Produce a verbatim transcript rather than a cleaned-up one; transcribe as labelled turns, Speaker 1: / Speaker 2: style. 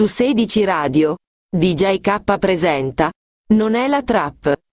Speaker 1: Su sedici Radio, D J K presenta Non è la trap.